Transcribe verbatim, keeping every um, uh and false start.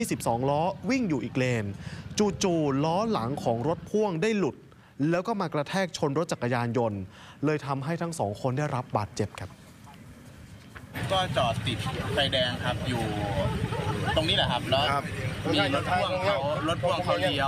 สิบสองล้อวิ่งอยู่อีกเลนจู่ๆล้อหลังของรถพ่วงได้หลุดแล้วก็มากระแทกชนรถจักรยานยนต์เลยทำให้ทั้งสองคนได้รับบาดเจ็บครับก็จอดติดไฟแดงครับอยู่ตรงนี้แหละครับแล้วมีรถพ่วงเขารถพ่วงเขาเลี้ยว